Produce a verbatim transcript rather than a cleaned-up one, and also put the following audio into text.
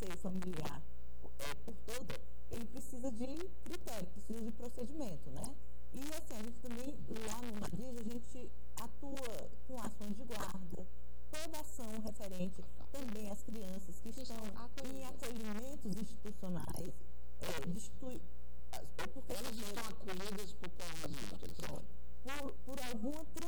seio familiar é, por toda, ele precisa de critério, precisa de procedimento, né? E assim, a gente também, lá no Nadige, a gente atua com ações de guarda, toda ação referente também às crianças que estão em acolhimentos institucionais, é, destitui, porque elas estão acolhidas por qual razão? Por, por alguma